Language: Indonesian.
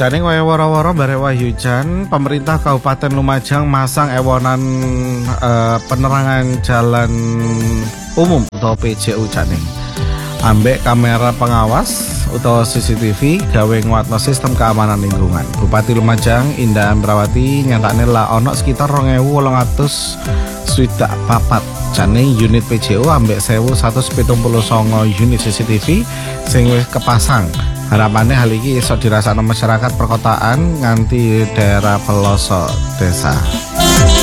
Jane kaya woro-woro bare hujan, pemerintah Kabupaten Lumajang masang ewonan penerangan jalan umum atau PJU jane. Ambek kamera pengawas utawa CCTV gawe nguatno sistem keamanan lingkungan. Bupati Lumajang Indah Amrawati nyatakne lah ono sekitar 2864 jane unit PJU ambek 1179 unit CCTV sing wis kepasang. Harapannya hal ini iso dirasakno masyarakat perkotaan nganti daerah pelosok desa.